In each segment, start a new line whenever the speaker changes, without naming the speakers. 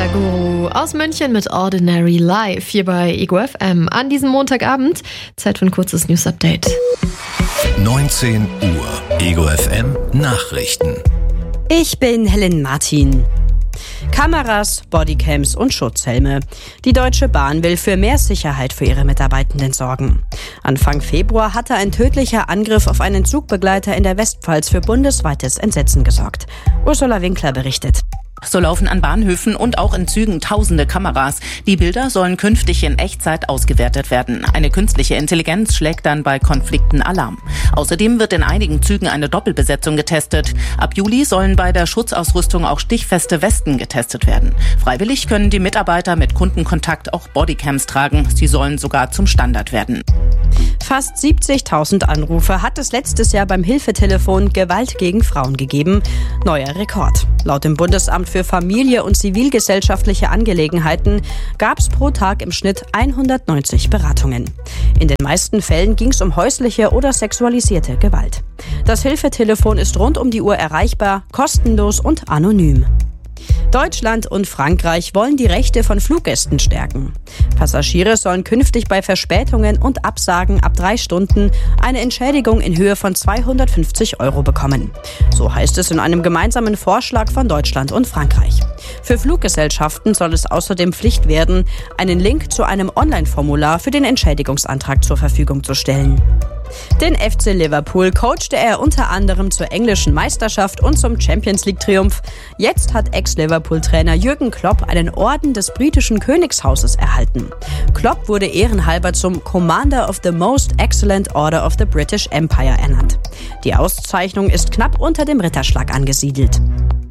Guru aus München mit Ordinary Life hier bei Ego FM an diesem Montagabend. Zeit für ein kurzes News-Update.
19 Uhr. Ego FM Nachrichten.
Ich bin Helen Martin. Kameras, Bodycams und Schutzhelme. Die Deutsche Bahn will für mehr Sicherheit für ihre Mitarbeitenden sorgen. Anfang Februar hatte ein tödlicher Angriff auf einen Zugbegleiter in der Westpfalz für bundesweites Entsetzen gesorgt. Ursula Winkler berichtet.
So laufen an Bahnhöfen und auch in Zügen tausende Kameras. Die Bilder sollen künftig in Echtzeit ausgewertet werden. Eine künstliche Intelligenz schlägt dann bei Konflikten Alarm. Außerdem wird in einigen Zügen eine Doppelbesetzung getestet. Ab Juli sollen bei der Schutzausrüstung auch stichfeste Westen getestet werden. Freiwillig können die Mitarbeiter mit Kundenkontakt auch Bodycams tragen. Sie sollen sogar zum Standard werden.
Fast 70.000 Anrufe hat es letztes Jahr beim Hilfetelefon Gewalt gegen Frauen gegeben. Neuer Rekord. Laut dem Bundesamt für Familie und zivilgesellschaftliche Angelegenheiten gab es pro Tag im Schnitt 190 Beratungen. In den meisten Fällen ging es um häusliche oder sexualisierte Gewalt. Das Hilfetelefon ist rund um die Uhr erreichbar, kostenlos und anonym. Deutschland und Frankreich wollen die Rechte von Fluggästen stärken. Passagiere sollen künftig bei Verspätungen und Absagen ab 3 Stunden eine Entschädigung in Höhe von 250 € bekommen. So heißt es in einem gemeinsamen Vorschlag von Deutschland und Frankreich. Für Fluggesellschaften soll es außerdem Pflicht werden, einen Link zu einem Online-Formular für den Entschädigungsantrag zur Verfügung zu stellen. Den FC Liverpool coachte er unter anderem zur englischen Meisterschaft und zum Champions-League-Triumph. Jetzt hat Ex-Liverpool-Trainer Jürgen Klopp einen Orden des britischen Königshauses erhalten. Klopp wurde ehrenhalber zum Commander of the Most Excellent Order of the British Empire ernannt. Die Auszeichnung ist knapp unter dem Ritterschlag angesiedelt.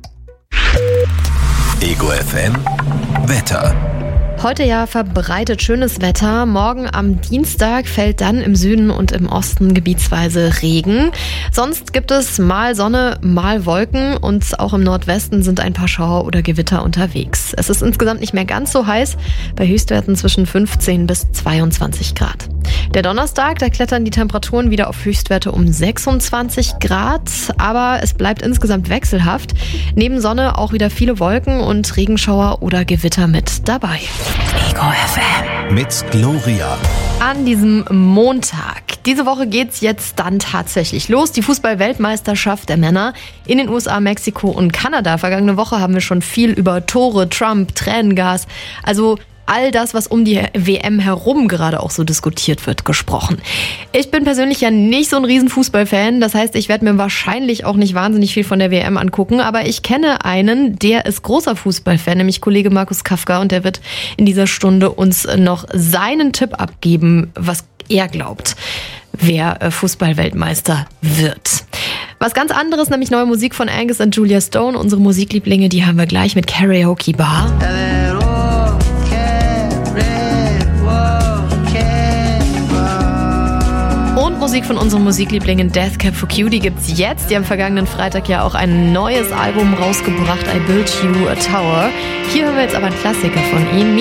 Ego FM Wetter.
Heute ja verbreitet schönes Wetter. Morgen am Dienstag fällt dann im Süden und im Osten gebietsweise Regen. Sonst gibt es mal Sonne, mal Wolken und auch im Nordwesten sind ein paar Schauer oder Gewitter unterwegs. Es ist insgesamt nicht mehr ganz so heiß, bei Höchstwerten zwischen 15 bis 22 Grad. Der Donnerstag, da klettern die Temperaturen wieder auf Höchstwerte um 26 Grad, aber es bleibt insgesamt wechselhaft. Neben Sonne auch wieder viele Wolken und Regenschauer oder Gewitter mit dabei.
Ego FM mit Gloria.
An diesem Montag. Diese Woche geht's jetzt dann tatsächlich los. Die Fußball-Weltmeisterschaft der Männer in den USA, Mexiko und Kanada. Vergangene Woche haben wir schon viel über Tore, Trump, Tränengas, also all das, was um die WM herum gerade auch so diskutiert wird, gesprochen. Ich bin persönlich ja nicht so ein riesen Fußballfan. Das heißt, ich werde mir wahrscheinlich auch nicht wahnsinnig viel von der WM angucken. Aber ich kenne einen, der ist großer Fußballfan, nämlich Kollege Markus Kafka. Und der wird in dieser Stunde uns noch seinen Tipp abgeben, was er glaubt, wer Fußballweltmeister wird. Was ganz anderes, nämlich neue Musik von Angus und Julia Stone. Unsere Musiklieblinge, die haben wir gleich mit Karaoke Bar. Und Musik von unseren Musiklieblingen Death Cab for Cutie gibt's jetzt. Die haben vergangenen Freitag ja auch ein neues Album rausgebracht, I Built You a Tower. Hier hören wir jetzt aber einen Klassiker von ihnen.